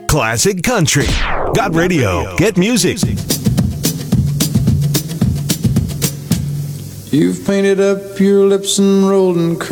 Classic Country. Got radio. Get music. You've painted up your lips and rolled and